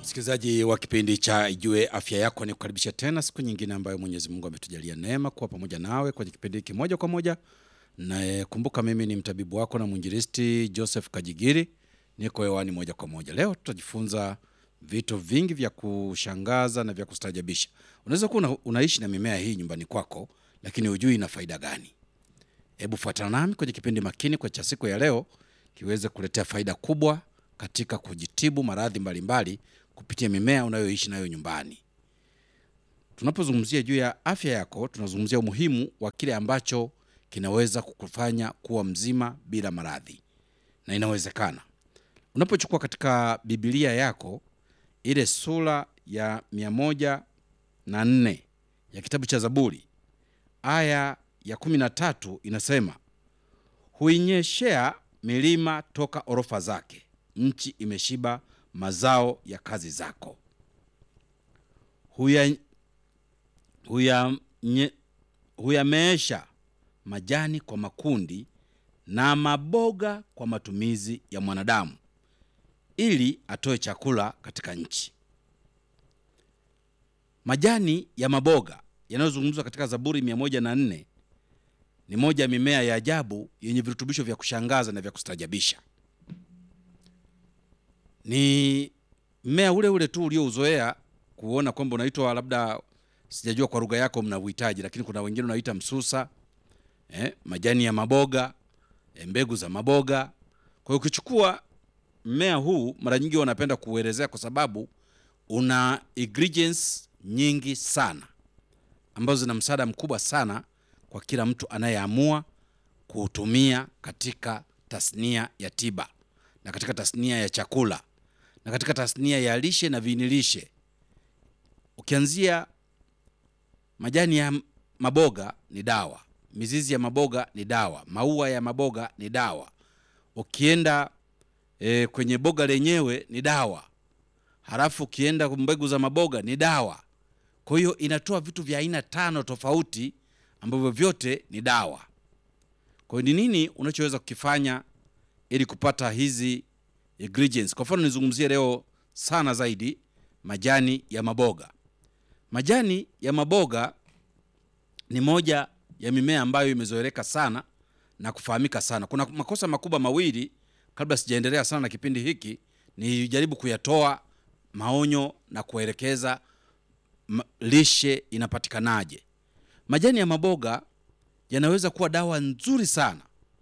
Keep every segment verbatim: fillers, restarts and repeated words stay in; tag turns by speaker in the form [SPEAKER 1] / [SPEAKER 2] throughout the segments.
[SPEAKER 1] Msikilizaji wa kipindi cha Ijue Afya Yako, ni kukaribisha tena siku nyingine ambayo Mwenyezi Mungu ametujalia neema kuwa pamoja nawe kwenye kipindi hiki moja kwa moja. Na kumbuka, mimi ni mtabibu wako na mwinjilisti Joseph Kajigiri, niko hewani moja kwa moja. Leo tutajifunza vitu vingi vya kushangaza na vya kustajabisha. Unaweza kuwa una, unaishi na mimea hii nyumbani kwako, lakini hujui ina faida gani. Hebu fuatana nami kwenye kipindi makini kwa cha siku ya leo, kiweze kuletea faida kubwa katika kujitibu maradhi mbalimbali kupitia mimea unayoishi nayo nyumbani. Tunapozungumzia juu ya afya yako, tunazungumzia umuhimu wa kile ambacho kinaweza kukufanya kuwa mzima bila maradhi. Na inawezekana. Unapochukua katika Biblia yako ile sura ya mia moja na nne ya kitabu cha Zaburi, aya ya kumi na tatu inasema, huinyeshea milima toka orofa zake, nchi imeshiba mazao ya kazi zako. Huya huya nye, huyameesha majani kwa makundi na maboga kwa matumizi ya mwanadamu, ili atoe chakula katika nchi. Majani ya maboga yanayozungumzwa katika Zaburi mia moja na nne ni moja ya mimea ya ajabu yenye virutubisho vya kushangaza na vya kustajabisha. Ni mmea ule ule tu uliouzoea kuona kwamba unaitwa, labda sijajua kwa lugha yako mnauhitaji, lakini kuna wengine unaita msusa, eh, majani ya maboga, eh, mbegu za maboga. Kwa hiyo ukichukua mmea huu, mara nyingi wanapenda kuelezea kwa sababu una ingredients nyingi sana ambazo zina msaada mkubwa sana kwa kila mtu anayeamua kuutumia katika tasnia ya tiba na katika tasnia ya chakula na katika tasnia ya lishe na vinilishe. Ukianzia majani ya maboga ni dawa, mizizi ya maboga ni dawa, maua ya maboga ni dawa. Ukienda e, kwenye boga lenyewe ni dawa. Halafu ukienda mbegu za maboga ni dawa. Kwa hiyo inatoa vitu vya aina tano tofauti ambavyo vyote ni dawa. Kwa hiyo ni nini unachoweza kukifanya ili kupata hizi ingredients? Kwa mfano nizungumzie leo sana zaidi majani ya maboga. Majani ya maboga ni moja ya mimea ambayo imezoeleka sana na kufahamika sana. Kuna makosa makubwa mawili kabla sijaendelea sana na kipindi hiki, ni jaribu kuyatoa maonyo na kuelekeza lishe inapatikanaje. Majani ya maboga yanaweza kuwa dawa nzuri sana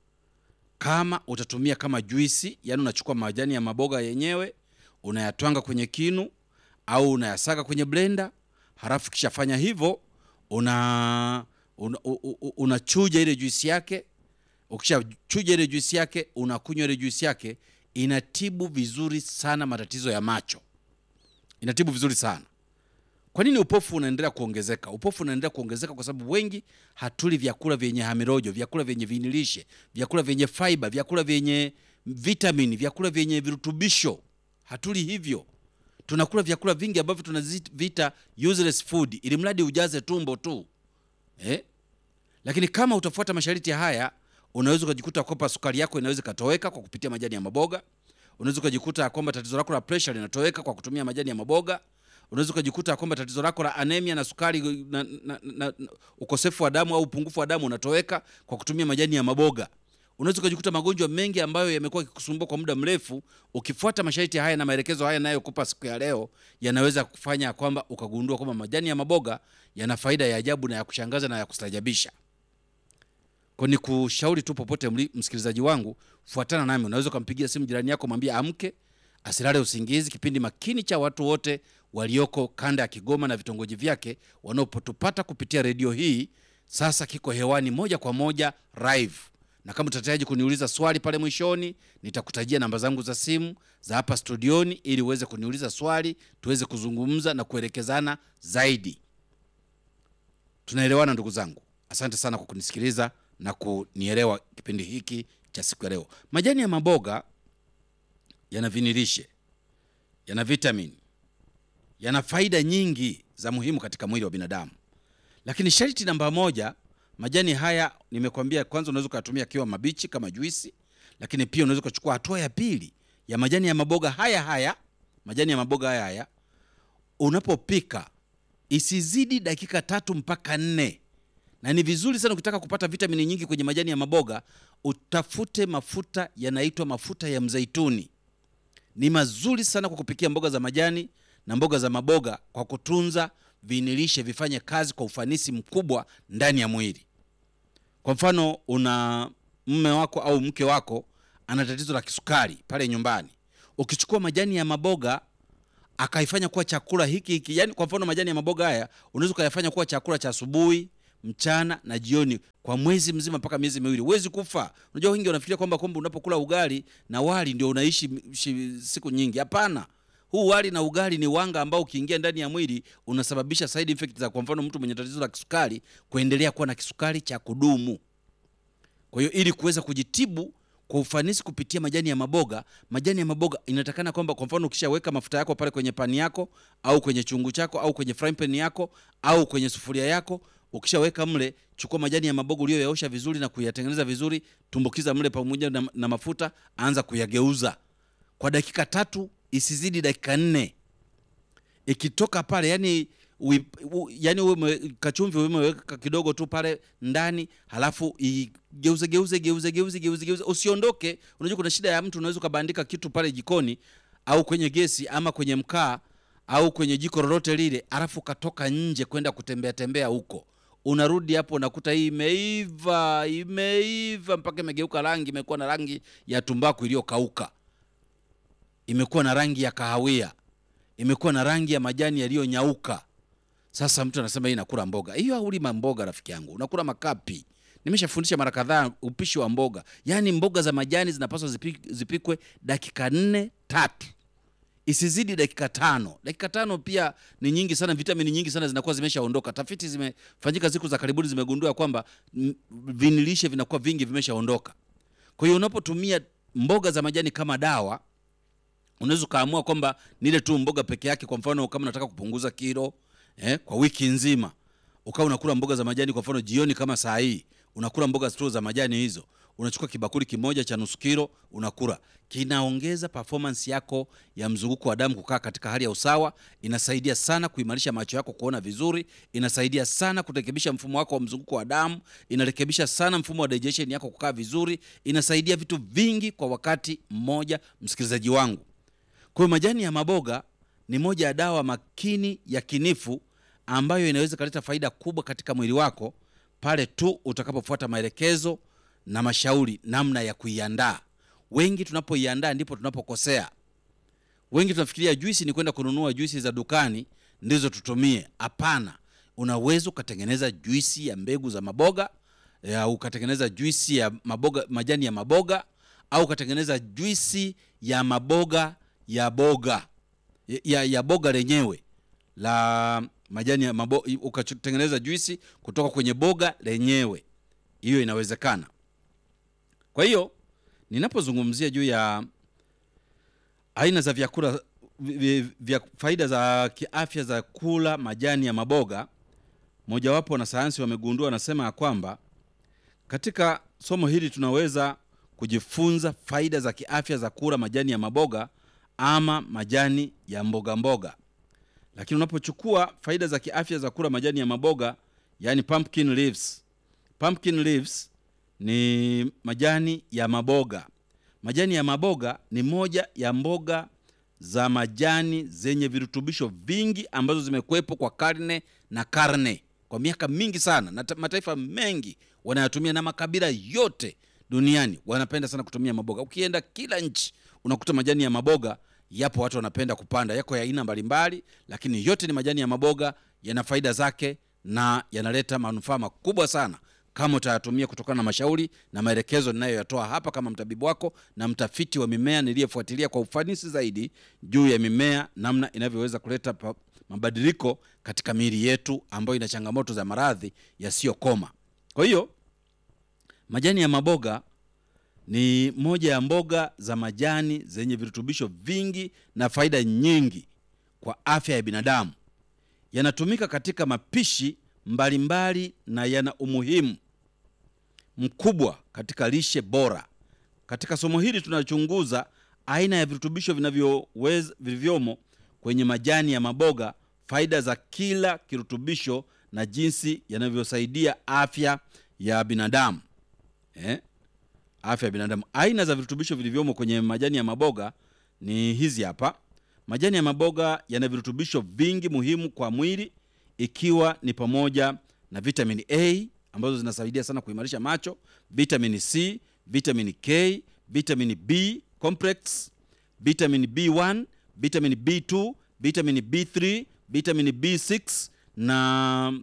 [SPEAKER 1] kama utatumia kama juisi. Yani unachukua majani ya maboga yenyewe, unayatwanga kwenye kinu au unayasaga kwenye blender. Halafu kisha fanya hivyo, una unachuja una ile juisi yake. Ukisha chuja ile juisi yake, unakunywa ile juisi yake. Inatibu vizuri sana matatizo ya macho. Inatibu vizuri sana. Kwa nini upofu unaendelea kuongezeka? Upofu unaendelea kuongezeka kwa sababu wengi hatuli vyakula vyenye hamirojo, vyakula vyenye vinilishe, vyakula vyenye fiber, vyakula vyenye vitamini, vyakula vyenye virutubisho. Hatuli hivyo. Tunakula vyakula vingi ambavyo tunazita useless food, ili mradi ujaze tumbo tu. Eh? Lakini kama utafuata masharti haya, unaweza kujikuta kwamba sukari yako inaweza katoweka kwa kupitia majani ya maboga. Unaweza kujikuta kwamba tatizo lako la pressure linatoweka kwa kutumia majani ya maboga. Unaweza kujikuta kwamba tatizo lako la anemia na sukari na, na, na, na ukosefu wa damu au upungufu wa damu unatoweka kwa kutumia majani ya maboga. Unaweza kujikuta magonjwa mengi ambayo yamekuwa yakikusumbua kwa muda mrefu, ukifuata masharti haya na maelekezo haya nayokupa siku ya leo, yanaweza kufanya kwamba ukagundua kwamba majani ya maboga yana faida ya ajabu na ya kushangaza na ya kustajabisha. Kwa ni kushauri tu popote msikilizaji wangu, fuatana nami. Unaweza kumpigia simu jirani yako, mwambie amke asilale usingizi. Kipindi makini cha watu wote walioko kanda ya Kigoma na vitongoji vyake wanaopotupata kupitia redio hii sasa kiko hewani moja kwa moja live. Na kama utahitaji kuniuliza swali pale mwishoni, nitakutajia namba zangu za simu za hapa studioni ili uweze kuniuliza swali, tuweze kuzungumza na kuelekezana zaidi. Tunaelewana ndugu zangu? Asante sana kwa kunisikiliza na kunielewa kipindi hiki cha siku ya leo. Majani ya maboga yana vinilishe, yana vitamini, yana faida nyingi za muhimu katika mwili wa binadamu. Lakini sharti namba moja, majani haya nimekwambia, kwanza unaweza kuyatumia kiwa mabichi kama juisi, lakini pia unaweza kuchukua hatua ya pili ya majani ya maboga haya haya majani ya maboga haya haya, unapopika isizidi dakika tatu mpaka nne. Na ni vizuri sana ukitaka kupata vitamini nyingi kwenye majani ya maboga, utafute mafuta yanaitwa mafuta ya mzeituni. Ni mazuri sana kwa kupikia mboga za majani na mboga za maboga, kwa kutunza vinilishe vifanye kazi kwa ufanisi mkubwa ndani ya mwili. Kwa mfano, una mume wako au mke wako ana tatizo la kisukari pale nyumbani. Ukichukua majani ya maboga akaifanya kuwa chakula hiki hiki, yani kwa mfano majani ya maboga haya unaweza kuyafanya kuwa chakula cha asubuhi, mchana na jioni kwa mwezi mzima mpaka miezi miwili. Huwezi kufa. Unajua wengi wanafikiria kwamba kwamba unapokula ugali na wali ndio unaishi siku nyingi. Hapana. Huu wali na ugali ni wanga ambao ukiingia ndani ya mwili unasababisha side effects za, kwa mfano mtu mwenye tatizo la kisukari kuendelea kuwa na kisukari cha kudumu. Kwa hiyo ili kuweza kujitibu kwa ufanisi kupitia majani ya maboga, majani ya maboga inatakana kwamba kwa mfano ukishaweka mafuta yako pale kwenye pani yako au kwenye chungu chako au kwenye frying pan yako au kwenye sufuria yako, ukishaweka mle, chukua majani ya maboga uliyoyaosha vizuri na kuyatengeneza vizuri, tumbukiza mle pamoja na, na mafuta, anza kuyageuza kwa dakika tatu isizidi dakika nne. Ikitoka pale, yani ui, u, yani uwe kachumvi umeweka kidogo tu pale ndani, halafu igeuze geuze geuze geuze geuze geuze, usiondoke. Unajua kuna shida ya mtu, unaweza kubandika kitu pale jikoni au kwenye gesi ama kwenye mkaa au kwenye jiko lolote lile, alafu katoka nje kwenda kutembea tembea huko, unarudi hapo unakuta hii imeiva imeiva mpaka imegeuka rangi, imekuwa na rangi ya tumbaku iliyokauka, imekuwa na rangi ya kahawia, imekuwa na rangi ya majani yaliyonyauka. Sasa mtu anasema hii nakula mboga. Hiyo haulima mboga rafiki yangu, unakula makapi. Nimeshafundisha mara kadhaa upishi wa mboga. Yaani mboga za majani zinapaswa zipik, zipikwe dakika nne tatu. Isizidi dakika tano. Dakika tano pia ni nyingi sana, vitamini nyingi sana zinakuwa zimeshaondoka. Tafiti zimefanyika siku za karibuni, zimegundua kwamba vinilishe vinakuwa vingi vimeshaondoka. Kwa hiyo unapotumia mboga za majani kama dawa, unaweza kaamua kwamba nile tu mboga peke yake. Kwa mfano kama nataka kupunguza kilo eh, kwa wiki nzima, ukawa unakula mboga za majani. Kwa mfano jioni kama saa hii unakula mboga tu za majani hizo, unachukua kibakuli kimoja cha nusu kilo unakula. Kinaongeza performance yako ya mzunguko wa damu kukaa katika hali ya usawa. Inasaidia sana kuimarisha macho yako kuona vizuri, inasaidia sana kurekebisha mfumo wako wa mzunguko wa damu, inarekebisha sana mfumo wa digestion yako kukaa vizuri, inasaidia vitu vingi kwa wakati mmoja, msikilizaji wangu. Kwa majani ya maboga ni moja ya dawa makini ya kinifu ambayo inaweza kuleta faida kubwa katika mwili wako pale tu utakapofuata maelekezo na mashauri namna ya kuiandaa. Wengi tunapoiandaa ndipo tunapokosea. Wengi tunafikiria juisi ni kwenda kununua juisi za dukani ndizo tutumie. Hapana. Unaweza ukatengeneza juisi ya mbegu za maboga, au ukatengeneza juisi ya maboga, majani ya maboga, au ukatengeneza juisi ya maboga ya boga ya, ya boga lenyewe la majani ya maboga, ukatengeneza juisi kutoka kwenye boga lenyewe. Hiyo inawezekana. Kwa hiyo ninapozungumzia juu ya aina za vyakula vya faida za kiafya za kula majani ya maboga, mojawapo na sayansi wamegundua, wanasema kwamba katika somo hili tunaweza kujifunza faida za kiafya za kula majani ya maboga ama majani ya mboga mboga. Lakini unapochukua faida za kiafya za kula majani ya maboga, yani pumpkin leaves. Pumpkin leaves ni majani ya maboga. Majani ya maboga ni moja ya mboga za majani zenye virutubisho vingi ambazo zimekuwepo kwa karne na karne, kwa miaka mingi sana, na mataifa mengi wanayatumia, na makabila yote duniani wanapenda sana kutumia maboga. Ukienda kila nchi unakuta majani ya maboga yapo, watu wanapenda kupanda, yako ya aina mbalimbali, lakini yote ni majani ya maboga, yana faida zake na yanaleta manufaa makubwa sana kama utayatumia kutokana na mashauri na maelekezo ninayoyatoa hapa kama mtabibu wako na mtafiti wa mimea niliyefuatilia kwa ufanisi zaidi juu ya mimea, namna inavyoweza kuleta mabadiliko katika miili yetu ambayo ina changamoto za maradhi yasiyokoma. Kwa hiyo majani ya maboga ni moja ya mboga za majani zenye virutubisho vingi na faida nyingi kwa afya ya binadamu. Yanatumika katika mapishi mbalimbali na yana umuhimu mkubwa katika lishe bora. Katika somo hili tunachunguza aina ya virutubisho vinavyoweza vilivyomo kwenye majani ya maboga, faida za kila kirutubisho na jinsi yanavyosaidia afya ya binadamu. Eh? Afya ya binadamu. Aina za virutubisho vilivyomo kwenye majani ya maboga ni hizi hapa. Majani ya maboga yana virutubisho vingi muhimu kwa mwili, ikiwa ni pamoja na vitamin A ambazo zinasaidia sana kuimarisha macho, vitamin C, vitamin K, vitamin B complex, vitamin B one, vitamin B two, vitamin B three, vitamin B six na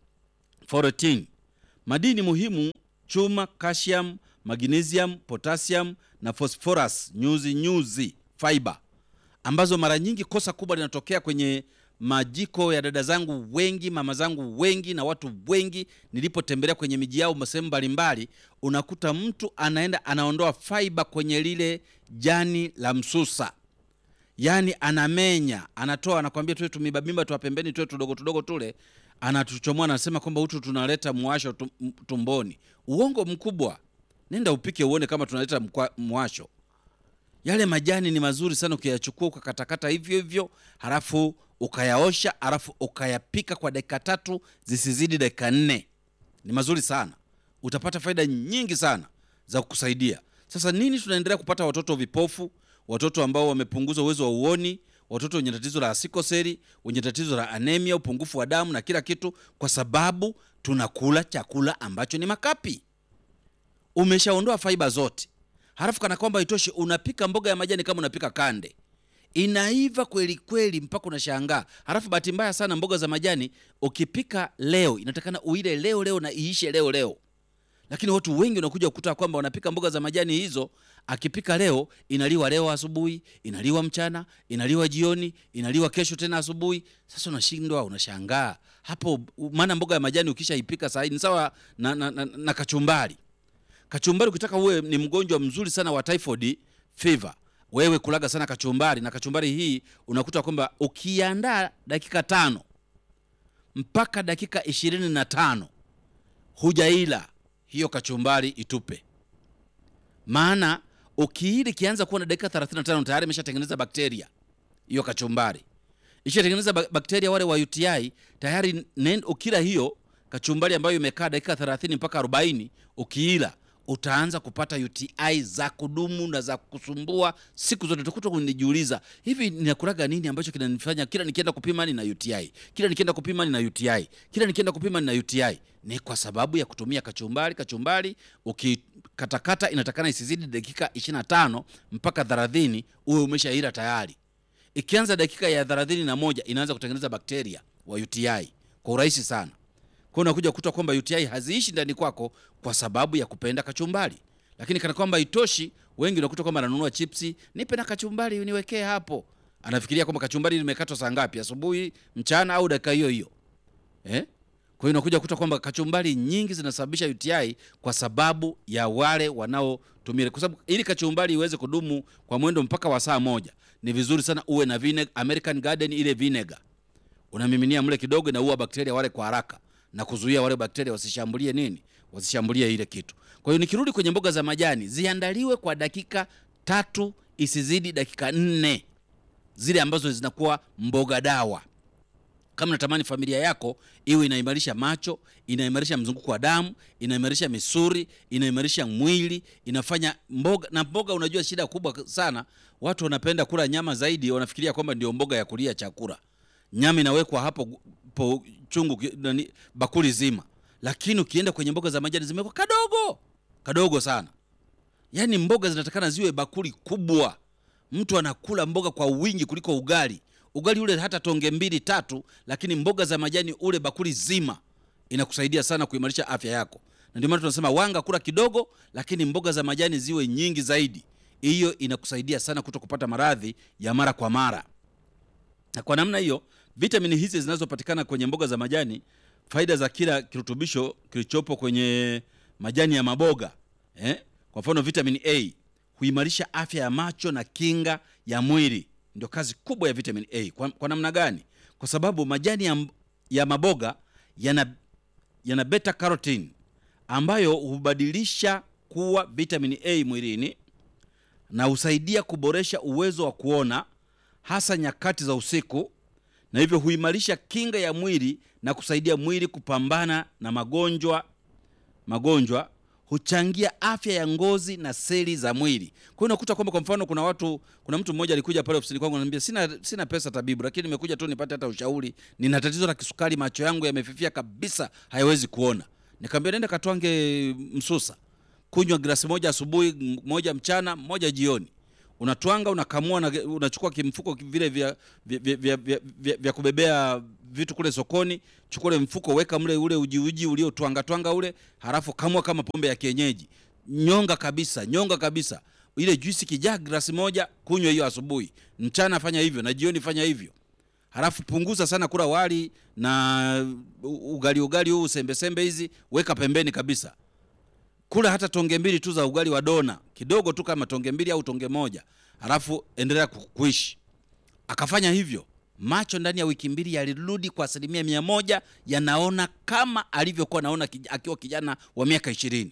[SPEAKER 1] folate. Madini muhimu: chuma, calcium, magnesium, potassium na phosphorus, nyuzi nyuzi, fiber, ambazo mara nyingi kosa kubwa linatokea kwenye majiko ya dada zangu wengi, mama zangu wengi na watu wengi nilipotembelea kwenye miji yao sehemu mbalimbali. Unakuta mtu anaenda anaondoa fiber kwenye lile jani la msusa, yani anamenya, anatoa, anakuambia tuwe tumibabimba tuwa pembeni tuwe tudogo tudogo tule, anatuchomoa, anasema kwamba hutu tunaleta mwasho tumboni. Uongo mkubwa. Nenda upike uone kama tunaleta mwasho. Yale majani ni mazuri sana ukiyachukua ukakatakata hivyo hivyo, halafu ukayaosha, halafu ukayapika kwa dakika tatu zisizidi dakika nne. Ni mazuri sana. Utapata faida nyingi sana za kukusaidia. Sasa nini tunaendelea kupata watoto vipofu, watoto ambao wamepunguza uwezo wa uoni, watoto wenye tatizo la sikoseli, wenye tatizo la anemia, upungufu wa damu na kila kitu, kwa sababu tunakula chakula ambacho ni makapi. Umeshaondoa fiber zote. Halafu kana kwamba itoshi, unapika mboga ya majani kama unapika kande. Inaiva kweli kweli mpaka unashangaa. Halafu bahati mbaya sana mboga za majani ukipika leo inatakana uile leo leo na iishe leo leo. Lakini watu wengi wanakuja kukuta kwamba wanapika mboga za majani hizo, akipika leo inaliwa leo asubuhi, inaliwa mchana, inaliwa jioni, inaliwa kesho tena asubuhi. Sasa unashindwa, unashangaa. Hapo maana mboga ya majani ukishaipika saa hii ni sawa na, na, na, na kachumbari. Kachumbari ukitaka uwe ni mgonjwa mzuri sana wa typhoid fever, wewe kulaga sana kachumbari, na kachumbari hii unakuta kwamba ukiandaa dakika tano mpaka dakika ishirini na tano hujaila, hiyo kachumbari itupe. Maana ukiili kianza kuwa na dakika thelathini na tano tayari imeshatengeneza bakteria. Hiyo kachumbari ishatengeneza bakteria wale wa U T I tayari. Ukila hiyo kachumbari ambayo imekaa dakika thelathini mpaka arobaini, ukiila utaanza kupata U T I za kudumu na za kusumbua siku zote. Utakuta kunijiuliza, hivi ninakulaga nini ambacho kinanifanya kila nikienda kupima ni na U T I, kila nikienda kupima ni na U T I, kila nikienda kupima ni na U T I? Ni kwa sababu ya kutumia kachumbari. Kachumbari ukikatakata inatakana isizidi dakika ishirini na tano mpaka thelathini uwe umeshaila tayari. Ikianza dakika ya thelathini na moja inaanza kutengeneza bakteria wa U T I kwa urahisi sana. Kwa unakuja kukuta kwamba U T I haziishi ndani kwako kwa sababu ya kupenda kachumbari. Lakini kana kwamba itoshi, wengi unakuta kwamba ananunua chipsi, nipe na kachumbari uniwekee hapo. Anafikiria kwamba kachumbari limekatwa saa ngapi, asubuhi, mchana au dakika hiyo hiyo. Eh? Kwa hiyo unakuja kukuta kwamba kachumbari nyingi zinasababisha U T I kwa sababu ya wale wanaotumia. Kwa sababu ili kachumbari iweze kudumu kwa mwendo mpaka wa saa moja, ni vizuri sana uwe na vinegar, American Garden ile vinegar. Unamiminia mle kidogo na uwa bakteria wale kwa haraka, na kuzuia wale bakteria wasishambulie nini? Wasishambulie ile kitu. Kwa hiyo nikirudi kwenye mboga za majani, ziandaliwe kwa dakika tatu isizidi dakika nne. Zile ambazo zinakuwa mboga dawa. Kama natamani familia yako iwe inaimarisha macho, inaimarisha mzunguko wa damu, inaimarisha misuli, inaimarisha mwili, inafanya mboga. Na mboga, unajua shida kubwa sana, watu wanapenda kula nyama zaidi, wanafikiria kwamba ndio mboga ya kulia chakula. Nyama inawekwa hapo po chungu nani, bakuli zima. Lakini ukienda kwenye mboga za majani zimewekwa kadogo kadogo sana. Yaani mboga zinatakana ziwe bakuli kubwa. Mtu anakula mboga kwa wingi kuliko ugali. Ugali ule hata tonge mbili tatu, lakini mboga za majani ule bakuli zima. Inakusaidia sana kuimarisha afya yako. Na ndio maana tunasema wanga kula kidogo, lakini mboga za majani ziwe nyingi zaidi. Hiyo inakusaidia sana kutokupata maradhi ya mara kwa mara. Na kwa namna hiyo, vitamini hizi zinazopatikana kwenye mboga za majani, faida za kila kirutubisho kilichopo kwenye majani ya maboga, eh? Kwa mfano vitamin A huimarisha afya ya macho na kinga ya mwili. Ndio kazi kubwa ya vitamin A. Kwa, kwa namna gani? Kwa sababu majani ya, ya maboga yana yana beta carotene ambayo hubadilisha kuwa vitamin A mwilini, na husaidia kuboresha uwezo wa kuona hasa nyakati za usiku, na hivyo huimarisha kinga ya mwili na kusaidia mwili kupambana na magonjwa magonjwa huchangia afya ya ngozi na seli za mwili. Kwa hiyo unakuta kwamba kwa mfano kuna watu kuna mtu mmoja alikuja pale ofisini kwangu ananiambia sina sina pesa tabibu, lakini nimekuja tu nipate hata ushauri. Nina tatizo la kisukari, macho yangu yamefifia kabisa, hayawezi kuona. Nikamwambia nenda katwange msusa. Kunywa glasi moja asubuhi, moja mchana, moja jioni. Unatwanga, unakamua na unachukua kimfuko vile vya vya, vya, vya, vya, vya, vya kubebea vitu kule sokoni, chukua mfuko, weka mle ule uji uji ulio twanga twanga ule, halafu kamua kama pombe ya kienyeji. Nyonga kabisa, nyonga kabisa. Ile juisi kijaa glasi moja, kunywa hiyo asubuhi. Mchana fanya hivyo na jioni fanya hivyo. Halafu punguza sana kula wali na ugali ugali huu sembe sembe hizi, weka pembeni kabisa. Kula hata tonge mbili tu za ugali wa dona, kidogo tu kama tonge mbili au tonge moja. Halafu endelea kuishi. Akafanya hivyo. Macho ndani ya wiki mbili yalirudi kwa asilimia mia moja, yanaona kama alivyokuwa naona akiwa kijana wa miaka ishirini.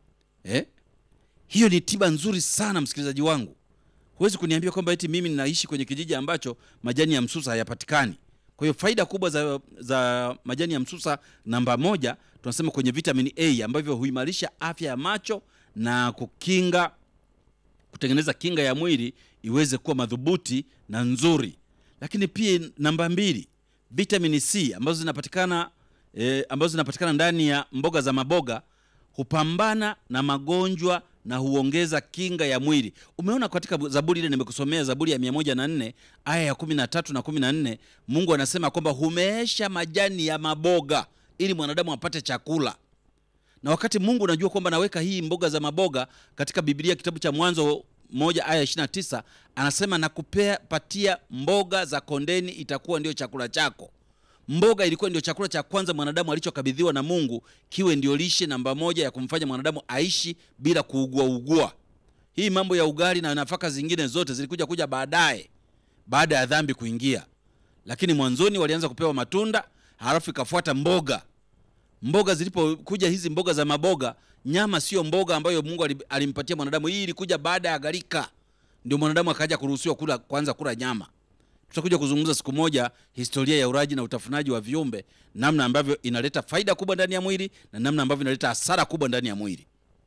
[SPEAKER 1] Eh? Hiyo ni tiba nzuri sana msikilizaji wangu. Huwezi kuniambia kwamba eti mimi ninaishi kwenye kijiji ambacho majani ya msusa hayapatikani. Kwa hiyo faida kubwa za, za majani ya msusa, namba moja tunasema kwenye vitamin A, ambavyo huimarisha afya ya macho na kukinga kutengeneza kinga ya mwili iweze kuwa madhubuti na nzuri. Lakini pia namba mbili, vitamin C ambazo zinapatikana eh, ambazo zinapatikana ndani ya mboga za maboga hupambana na magonjwa na huongeza kinga ya mwili. Umeona katika Zaburi ile nimekusomea, Zaburi ya mia moja na nne aya ya kumi na tatu na kumi na nne, Mungu anasema kwamba humeesha majani ya maboga ili mwanadamu apate chakula. Na wakati Mungu unajua kwamba naweka hii mboga za maboga katika Biblia, kitabu cha Mwanzo moja aya ishirini na tisa, anasema nakupea patia mboga za kondeni, itakuwa ndio chakula chako. Mboga ilikuwa ndio chakula cha kwanza mwanadamu alichokabidhiwa na Mungu, kiwe ndio lishe namba moja ya kumfanya mwanadamu aishi bila kuugua ugua. Hii mambo ya ugali na nafaka zingine zote zilikuja kuja baadaye, baada ya dhambi kuingia. Lakini mwanzoni walianza kupewa matunda, halafu ikafuata mboga. Mboga zilipokuja hizi mboga za maboga, nyama sio mboga ambayo Mungu alimpatia mwanadamu. Hii ilikuja baada ya gharika, ndio mwanadamu akaja kuruhusiwa kula, kwanza kula nyama. Tutakuja kuzungumza siku moja historia ya uraji na utafunaji wa viumbe, namna ambavyo inaleta faida kubwa ndani ya mwili na namna ambavyo inaleta hasara kubwa ndani ya mwili.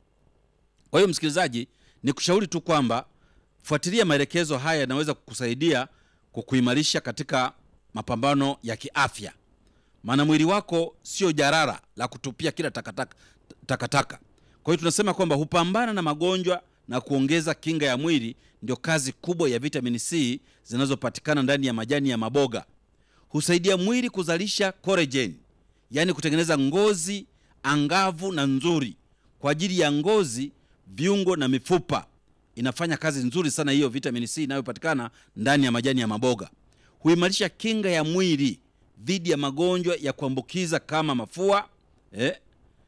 [SPEAKER 1] Kwa hiyo msikilizaji, nikushauri tu kwamba fuatilia maelekezo haya, yanaweza kukusaidia kukuimarisha katika mapambano ya kiafya. Maana mwili wako sio jarara la kutupia kila takataka takataka. Kwa hiyo tunasema kwamba hupambana na magonjwa na kuongeza kinga ya mwili, ndio kazi kubwa ya vitamin C zinazopatikana ndani ya majani ya maboga. Husaidia mwili kuzalisha collagen, yani kutengeneza ngozi angavu na nzuri kwa ajili ya ngozi, viungo na mifupa. Inafanya kazi nzuri sana hiyo vitamin C inayopatikana ndani ya majani ya maboga. Huimarisha kinga ya mwili dhidi ya magonjwa ya kuambukiza kama mafua. Eh?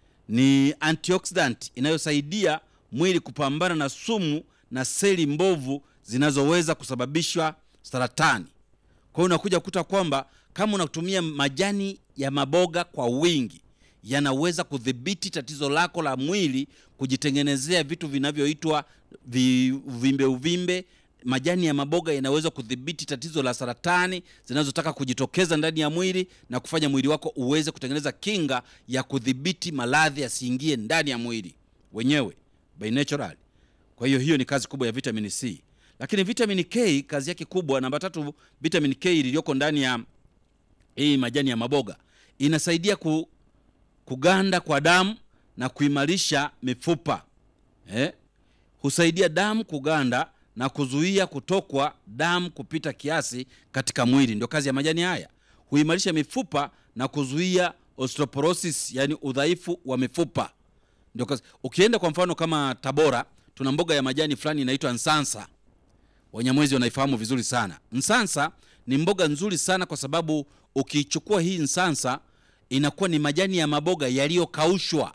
[SPEAKER 1] Ni antioxidant inayosaidia mwili kupambana na sumu na seli mbovu zinazoweza kusababisha saratani. Kwa hiyo unakuja kukuta kwamba kama unatumia majani ya maboga kwa wingi, yanaweza kudhibiti tatizo lako la mwili kujitengenezea vitu vinavyoitwa vivimbe uvimbe. Majani ya maboga yanaweza kudhibiti tatizo la saratani zinazotaka kujitokeza ndani ya mwili na kufanya mwili wako uweze kutengeneza kinga ya kudhibiti maradhi yasiingie ndani ya mwili wenyewe by natural. Kwa hiyo hiyo ni kazi kubwa ya vitamin C. Lakini vitamin K kazi yake kubwa, namba tatu, vitamin K iliyoko ndani ya hii majani ya maboga inasaidia ku, kuganda kwa damu na kuimarisha mifupa. Eh? Husaidia damu kuganda na kuzuia kutokwa damu kupita kiasi katika mwili. Ndio kazi ya majani haya. Huimarisha mifupa na kuzuia osteoporosis, yani udhaifu wa mifupa. Ndio kazi. Ukienda kwa mfano kama Tabora, tuna mboga ya majani fulani inaitwa nsansa. Wanyamwezi wanaifahamu vizuri sana. Nsansa ni mboga nzuri sana kwa sababu ukichukua hii nsansa inakuwa ni majani ya maboga yaliyokaushwa.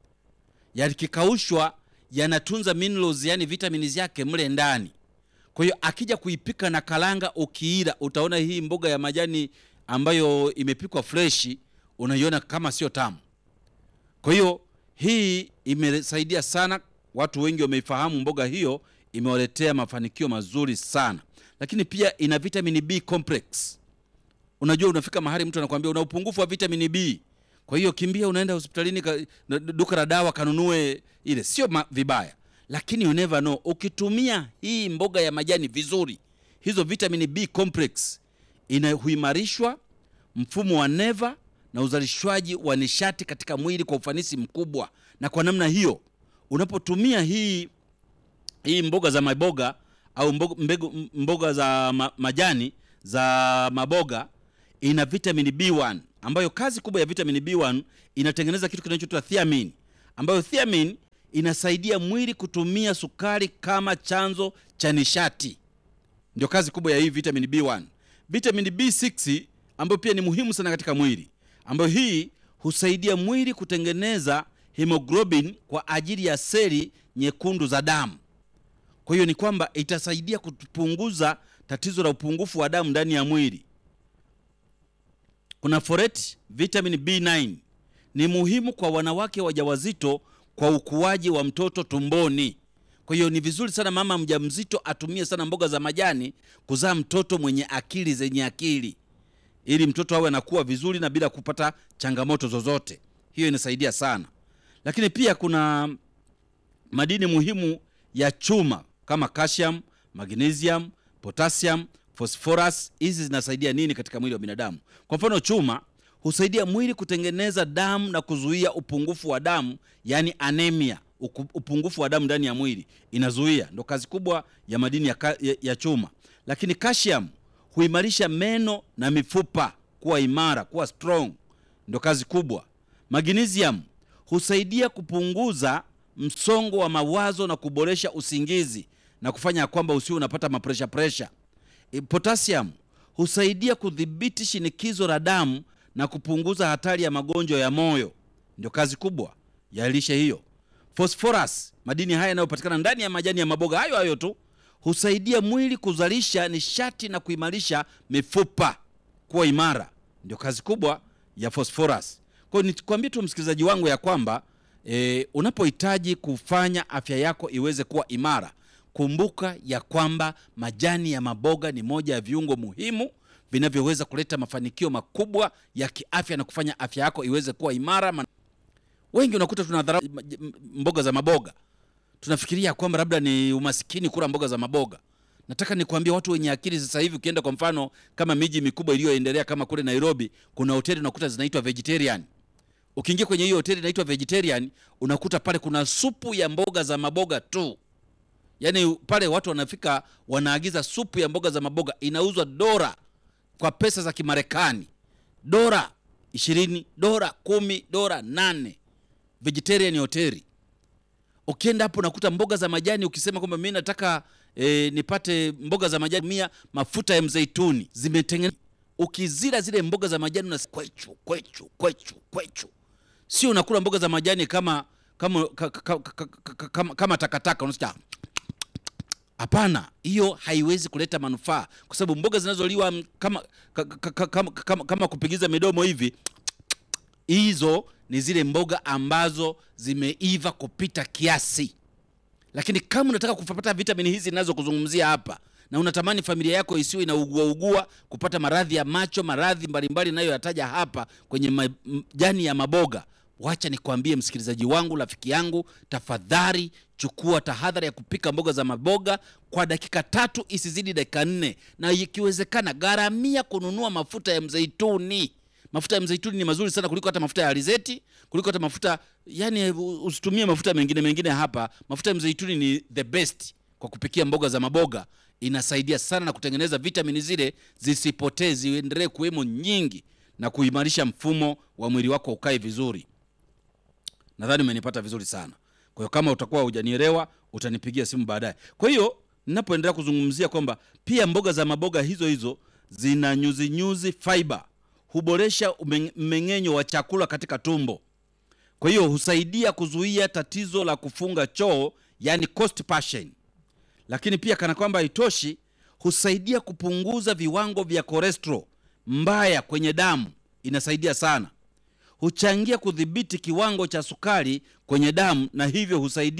[SPEAKER 1] Yakikaushwa yanatunza minerals, yani vitamins yake mle ndani. Kwa hiyo akija kuipika na kalanga ukiila, utaona hii mboga ya majani ambayo imepikwa fresh unaiona kama sio tamu. Kwa hiyo hii imesaidia sana, watu wengi wameifahamu mboga hiyo imewaletea mafanikio mazuri sana. Lakini pia ina vitamin B complex. Unajua unafika mahali mtu anakuambia una upungufu wa vitamin B. Kwa hiyo kimbia unaenda hospitalini ka, duka la dawa kanunue ile. Sio vibaya. Lakini you never know, ukitumia hii mboga ya majani vizuri, hizo vitamin B complex inahuimarishwa mfumo wa neva na uzalishwaji wa nishati katika mwili kwa ufanisi mkubwa. Na kwa namna hiyo unapotumia hii hii mboga za maboga au mboga, mbegu, mboga za ma, majani za maboga, ina vitamin B one, ambayo kazi kubwa ya vitamin B one inatengeneza kitu kinachoitwa thiamine, ambayo thiamine inasaidia mwili kutumia sukari kama chanzo cha nishati. Ndio kazi kubwa ya hii vitamin B one. Vitamin B six ambayo pia ni muhimu sana katika mwili, ambayo hii husaidia mwili kutengeneza hemoglobin kwa ajili ya seli nyekundu za damu. Kwa hiyo ni kwamba itasaidia kupunguza tatizo la upungufu wa damu ndani ya mwili. Kuna folate, vitamin B nine ni muhimu kwa wanawake wajawazito kwa ukuaji wa mtoto tumboni. Kwa hiyo ni vizuri sana mama mjamzito atumie sana mboga za majani kuzaa mtoto mwenye akili zenye akili, ili mtoto awe anakuwa vizuri na bila kupata changamoto zozote. Hiyo inasaidia sana. Lakini pia kuna madini muhimu ya chuma kama calcium, magnesium, potassium, phosphorus. Hizi zinasaidia nini katika mwili wa binadamu? Kwa mfano, chuma husaidia mwili kutengeneza damu na kuzuia upungufu wa damu, yani anemia. Upungufu wa damu ndani ya mwili inazuia, ndo kazi kubwa ya madini ya, ya, ya chuma. Lakini calcium huimarisha meno na mifupa kuwa imara, kuwa strong, ndo kazi kubwa. Magnesium husaidia kupunguza msongo wa mawazo na kuboresha usingizi na kufanya kwamba usiwe unapata mapresha presha. E, potassium husaidia kudhibiti shinikizo la damu na kupunguza hatari ya magonjwa ya moyo, ndio kazi kubwa ya lishe hiyo. Phosphorus, madini haya yanayopatikana ndani ya majani ya maboga hayo hayo tu, husaidia mwili kuzalisha nishati na kuimarisha mifupa kuwa imara, ndio kazi kubwa ya phosphorus. Kwa hiyo nikwambie tu msikilizaji wangu ya kwamba e, unapohitaji kufanya afya yako iweze kuwa imara, kumbuka ya kwamba majani ya maboga ni moja ya viungo muhimu vinavyoweza kuleta mafanikio makubwa ya kiafya na kufanya afya yako iweze kuwa imara. Wengi unakuta tunadharau mboga za maboga, tunafikiria kwamba labda ni umasikini kula mboga za maboga. Nataka nikwambie watu wenye akili sasa hivi, ukienda kwa mfano kama miji mikubwa iliyoendelea kama kule Nairobi, kuna hoteli unakuta zinaitwa vegetarian. Ukiingia kwenye hiyo hoteli inaitwa vegetarian, unakuta pale kuna supu ya mboga za maboga tu. Yaani pale watu wanafika wanaagiza supu ya mboga za maboga, inauzwa dola kwa pesa za Kimarekani. Dola ishirini, dola kumi, dola nane. Vegetarian hoteli. Ukienda hapo unakuta mboga za majani, ukisema kwamba mimi nataka e, nipate mboga za majani mia mafuta ya mzeituni zimetengenezwa. Ukizila zile mboga za majani una kwechu kwechu kwechu kwechu. Sio unakula mboga za majani kama kama kama kama takataka unasikia. Hapana, hiyo haiwezi kuleta manufaa, kwa sababu mboga zinazoliwa kama kama kama, kama kupigiza midomo hivi, hizo ni zile mboga ambazo zimeiva kupita kiasi. Lakini kama unataka kupata vitamini hizi ninazo kuzungumzia hapa, na unatamani familia yako isiwe inaugua ugua kupata maradhi ya macho, maradhi mbalimbali nayo yataja hapa kwenye majani ya maboga, wacha nikwambie msikilizaji wangu, rafiki yangu, tafadhali chukua tahadhari ya kupika mboga za maboga kwa dakika tatu isizidi dakika nne, na ikiwezekana gharamia kununua mafuta ya mzeituni. Mafuta ya mzeituni ni mazuri sana kuliko hata mafuta ya alizeti, kuliko hata mafuta, yani usitumie mafuta mengine mengine hapa. Mafuta ya mzeituni ni the best kwa kupikia mboga za maboga. Inasaidia sana na kutengeneza vitamini zile zisipotee, ziendelee kuwemo nyingi na kuimarisha mfumo wa mwili wako ukae vizuri. Nadhani umenipata vizuri sana. Kwa hiyo kama utakuwa hujanielewa utanipigia simu baadaye. Kwa hiyo ninapoendelea kuzungumzia kwamba pia mboga za maboga hizo hizo zina nyuzi nyuzi fiber, huboresha mmeng'enyo wa chakula katika tumbo. Kwa hiyo husaidia kuzuia tatizo la kufunga choo, yani constipation. Lakini pia kana kwamba haitoshi, husaidia kupunguza viwango vya cholesterol mbaya kwenye damu. Inasaidia sana. Huchangia kudhibiti kiwango cha sukari kwenye damu, na hivyo husaidia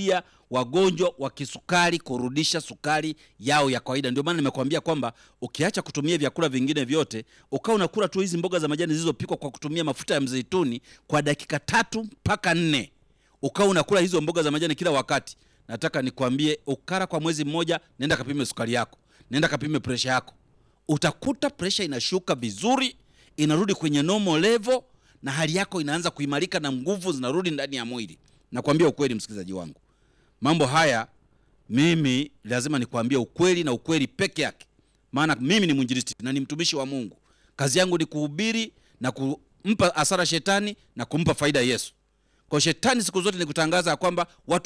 [SPEAKER 1] wagonjwa wa kisukari kurudisha sukari yao ya kawaida. Ndio maana nimekuambia kwamba ukiacha kutumia vyakula vingine vyote, ukao unakula tu hizi mboga za majani zilizopikwa kwa kutumia mafuta ya mzeituni kwa dakika tatu mpaka nne, ukao unakula hizo mboga za majani kila wakati, nataka nikwambie, ukara kwa mwezi mmoja, nenda kapime sukari yako, nenda kapime pressure yako. Utakuta pressure inashuka vizuri, inarudi kwenye normal level, na hali yako inaanza kuimarika na nguvu zinarudi ndani ya mwili. Nakwambia ukweli, msikilizaji wangu, mambo haya mimi lazima nikwambie ukweli, na ukweli peke yake. Maana mimi ni mwinjilisti na ni mtumishi wa Mungu. Kazi yangu ni kuhubiri na kumpa hasara shetani na kumpa faida Yesu. Kwa shetani siku zote ni kutangaza kwamba watu